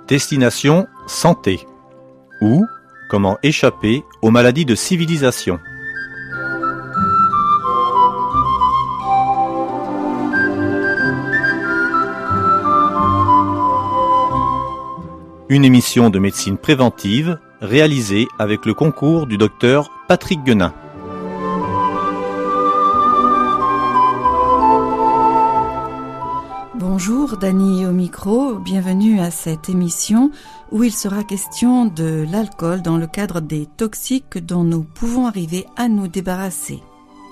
Destination santé ou comment échapper aux maladies de civilisation. Une émission de médecine préventive réalisée avec le concours du docteur Patrick Guenin. Bonjour, Dany au micro, bienvenue à cette émission où il sera question de l'alcool dans le cadre des toxiques dont nous pouvons arriver à nous débarrasser.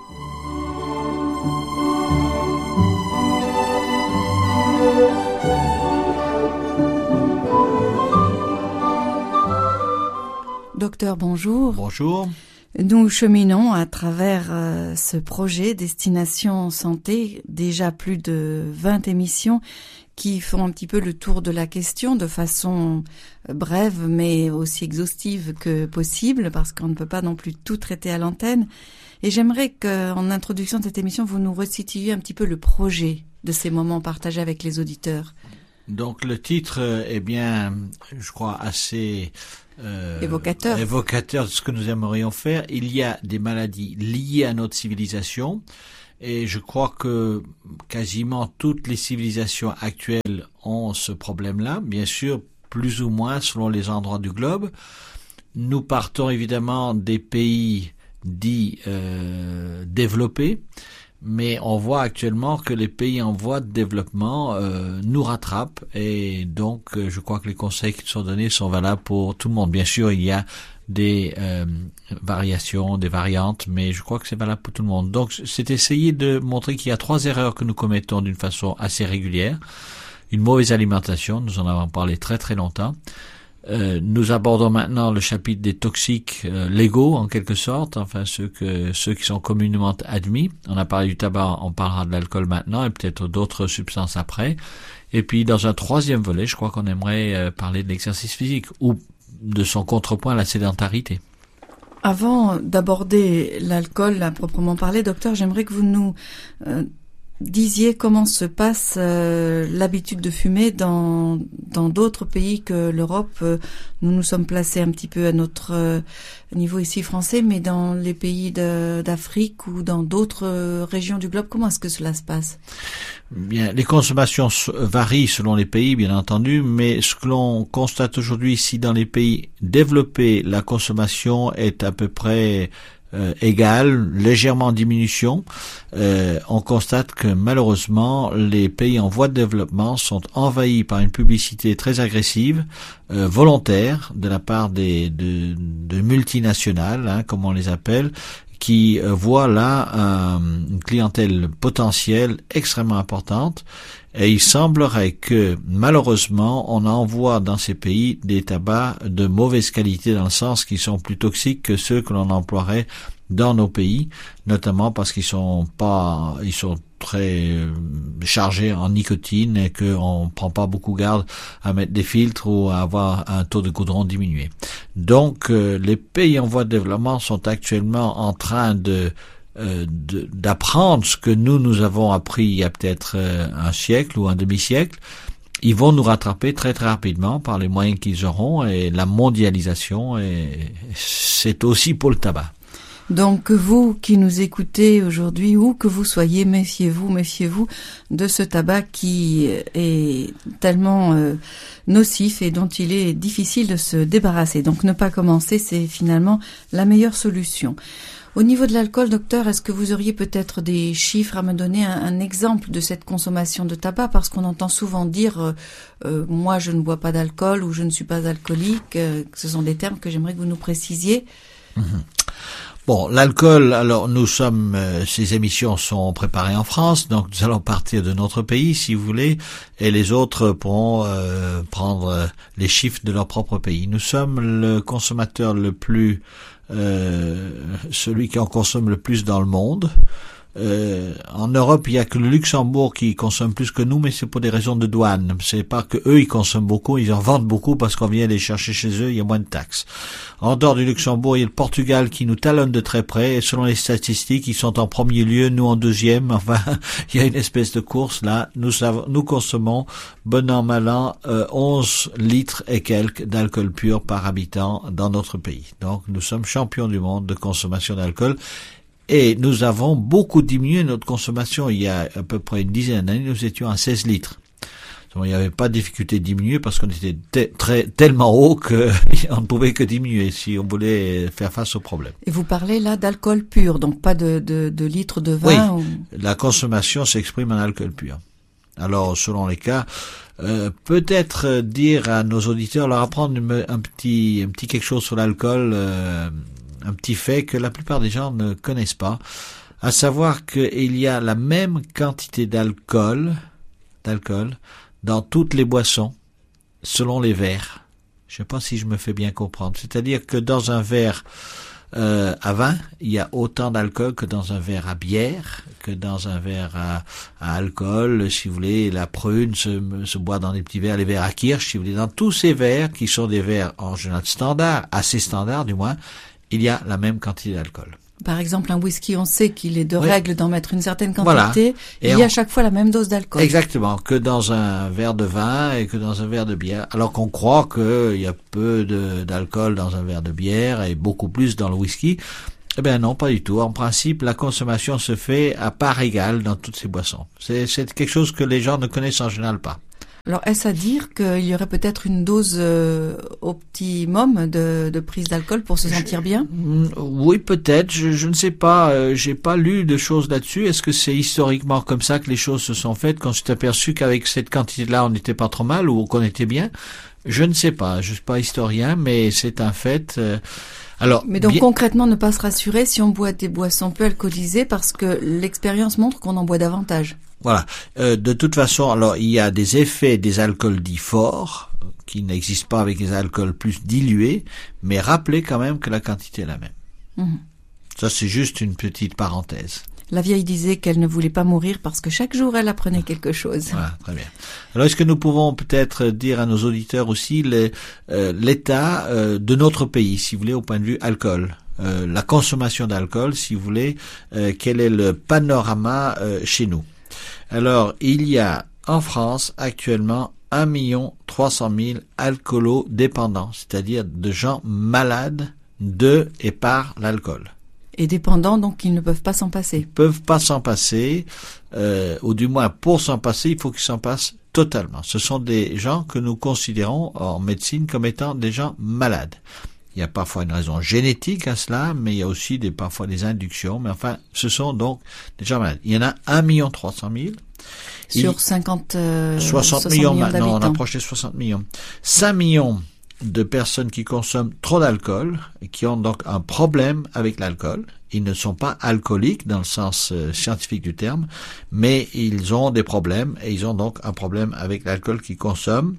Docteur, bonjour. Bonjour. Nous cheminons à travers ce projet Destination Santé, déjà plus de 20 émissions qui font un petit peu le tour de la question de façon brève mais aussi exhaustive que possible parce qu'on ne peut pas non plus tout traiter à l'antenne. Et j'aimerais qu'en introduction de cette émission, vous nous resituiez un petit peu le projet de ces moments partagés avec les auditeurs. Donc le titre est bien, je crois, assez évocateur de ce que nous aimerions faire. Il y a des maladies liées à notre civilisation et je crois que quasiment toutes les civilisations actuelles ont ce problème-là, bien sûr plus ou moins selon les endroits du globe. Nous partons évidemment des pays dits développés, mais on voit actuellement que les pays en voie de développement nous rattrapent et donc je crois que les conseils qui sont donnés sont valables pour tout le monde. Bien sûr, il y a des variations, des variantes, mais je crois que c'est valable pour tout le monde. Donc c'est essayer de montrer qu'il y a 3 erreurs que nous commettons d'une façon assez régulière. Une mauvaise alimentation, nous en avons parlé très très longtemps. Nous abordons maintenant le chapitre des toxiques légaux en quelque sorte, enfin ceux qui sont communément admis. On a parlé du tabac, on parlera de l'alcool maintenant et peut-être d'autres substances après. Et puis dans un 3e volet, je crois qu'on aimerait parler de l'exercice physique ou de son contrepoint, la sédentarité. Avant d'aborder l'alcool à proprement parler, docteur, j'aimerais que vous nous disiez comment se passe l'habitude de fumer dans d'autres pays que l'Europe. Nous nous sommes placés un petit peu à notre niveau ici français, mais dans les pays d'Afrique ou dans d'autres régions du globe, comment est-ce que cela se passe? Bien, les consommations varient selon les pays, bien entendu, mais ce que l'on constate aujourd'hui ici dans les pays développés, la consommation est à peu près égale, légèrement en diminution. On constate que malheureusement les pays en voie de développement sont envahis par une publicité très agressive, volontaire de la part de multinationales, comme on les appelle, qui voient là une clientèle potentielle extrêmement importante. Et il semblerait que, malheureusement, on envoie dans ces pays des tabacs de mauvaise qualité dans le sens qu'ils sont plus toxiques que ceux que l'on emploierait dans nos pays, notamment parce qu'ils sont très chargés en nicotine et qu'on prend pas beaucoup garde à mettre des filtres ou à avoir un taux de goudron diminué. Donc, les pays en voie de développement sont actuellement en train d'apprendre ce que nous avons appris il y a peut-être un siècle ou un demi-siècle. Ils vont nous rattraper très très rapidement par les moyens qu'ils auront et la mondialisation, et c'est aussi pour le tabac. Donc vous qui nous écoutez aujourd'hui, où que vous soyez, méfiez-vous de ce tabac qui est tellement nocif et dont il est difficile de se débarrasser. Donc ne pas commencer, c'est finalement la meilleure solution. Au niveau de l'alcool, docteur, est-ce que vous auriez peut-être des chiffres à me donner, un exemple de cette consommation de tabac? Parce qu'on entend souvent dire moi je ne bois pas d'alcool ou je ne suis pas alcoolique. Ce sont des termes que j'aimerais que vous nous précisiez. Bon, l'alcool, alors ces émissions sont préparées en France, donc nous allons partir de notre pays, si vous voulez, et les autres pourront prendre les chiffres de leur propre pays. Nous sommes le consommateur le plus, celui qui en consomme le plus dans le monde. En Europe, il y a que le Luxembourg qui consomme plus que nous, mais c'est pour des raisons de douane. C'est pas que eux ils consomment beaucoup, ils en vendent beaucoup parce qu'on vient les chercher chez eux, il y a moins de taxes. En dehors du Luxembourg, il y a le Portugal qui nous talonne de très près, et selon les statistiques, ils sont en premier lieu, nous en deuxième. Enfin, il y a une espèce de course là. Nous consommons, bon an, mal an, 11 litres et quelques d'alcool pur par habitant dans notre pays. Donc, nous sommes champions du monde de consommation d'alcool. Et nous avons beaucoup diminué notre consommation. Il y a à peu près une dizaine d'années, nous étions à 16 litres. Il n'y avait pas de difficulté de diminuer parce qu'on était tellement haut qu'on ne pouvait que diminuer si on voulait faire face au problème. Et vous parlez là d'alcool pur, donc pas de litres de vin? Oui, la consommation s'exprime en alcool pur. Alors, selon les cas, peut-être dire à nos auditeurs, leur apprendre un petit quelque chose sur l'alcool, un petit fait que la plupart des gens ne connaissent pas, à savoir qu'il y a la même quantité d'alcool dans toutes les boissons, selon les verres. Je ne sais pas si je me fais bien comprendre. C'est-à-dire que dans un verre à vin, il y a autant d'alcool que dans un verre à bière, que dans un verre à alcool. Si vous voulez, la prune se boit dans des petits verres, les verres à kirsch, si vous voulez. Dans tous ces verres, qui sont des verres en général standards, assez standards du moins, il y a la même quantité d'alcool. Par exemple, un whisky, on sait qu'il est de règle d'en mettre une certaine quantité. Voilà. Et il y a à chaque fois la même dose d'alcool. Exactement, que dans un verre de vin et que dans un verre de bière. Alors qu'on croit qu'il y a peu d'alcool dans un verre de bière et beaucoup plus dans le whisky. Eh bien non, pas du tout. En principe, la consommation se fait à part égale dans toutes ces boissons. C'est quelque chose que les gens ne connaissent en général pas. Alors, est-ce à dire qu'il y aurait peut-être une dose optimum de prise d'alcool pour se sentir bien? Oui, peut-être. Je ne sais pas. J'ai pas lu de choses là-dessus. Est-ce que c'est historiquement comme ça que les choses se sont faites, qu'on s'est aperçu qu'avec cette quantité-là, on n'était pas trop mal ou qu'on était bien? Je ne sais pas. Je suis pas historien, mais c'est un fait. Alors, mais donc concrètement, ne pas se rassurer si on boit des boissons peu alcoolisées parce que l'expérience montre qu'on en boit davantage. Voilà. De toute façon, alors il y a des effets des alcools dits forts qui n'existent pas avec les alcools plus dilués, mais rappelez quand même que la quantité est la même. Mmh. Ça, c'est juste une petite parenthèse. La vieille disait qu'elle ne voulait pas mourir parce que chaque jour elle apprenait quelque chose. Voilà, très bien. Alors, est-ce que nous pouvons peut-être dire à nos auditeurs aussi l'état de notre pays, si vous voulez, au point de vue alcool, la consommation d'alcool, si vous voulez, quel est le panorama chez nous? Alors, il y a en France actuellement 1 300 000 alcoolo-dépendants, c'est-à-dire de gens malades de et par l'alcool. Et dépendants, donc ils ne peuvent pas s'en passer. Ils peuvent pas s'en passer, ou du moins pour s'en passer, il faut qu'ils s'en passent totalement. Ce sont des gens que nous considérons en médecine comme étant des gens malades. Il y a parfois une raison génétique à cela, mais il y a aussi parfois des inductions. Mais enfin, ce sont donc des gens malades. Il y en a 1 300 000. Sur 60 millions d'habitants. Non, on approche des 60 millions. 5 millions de personnes qui consomment trop d'alcool et qui ont donc un problème avec l'alcool. Ils ne sont pas alcooliques dans le sens scientifique du terme, mais ils ont des problèmes et ils ont donc un problème avec l'alcool qu'ils consomment.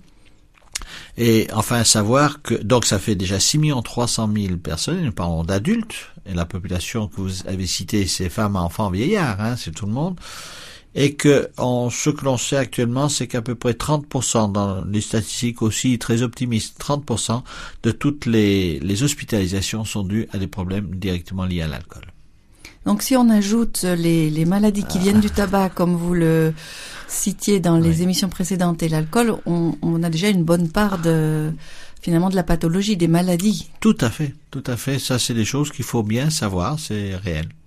Et enfin, savoir que, donc ça fait déjà 6 300 000 personnes, nous parlons d'adultes, et la population que vous avez citée, c'est femmes, enfants, vieillards, c'est tout le monde, et que ce que l'on sait actuellement, c'est qu'à peu près 30%, dans les statistiques aussi très optimistes, 30% de toutes les hospitalisations sont dues à des problèmes directement liés à l'alcool. Donc si on ajoute les maladies qui viennent du tabac, comme vous le citiez dans les émissions précédentes, et l'alcool, on a déjà une bonne part finalement de la pathologie, des maladies. Tout à fait. Ça, c'est des choses qu'il faut bien savoir, c'est réel.